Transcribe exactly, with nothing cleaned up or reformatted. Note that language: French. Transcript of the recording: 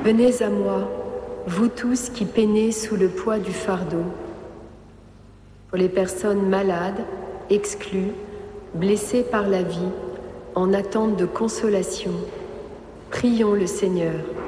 Venez à moi, vous tous qui peinez sous le poids du fardeau. Pour les personnes malades, exclues, blessées par la vie, en attente de consolation, prions le Seigneur.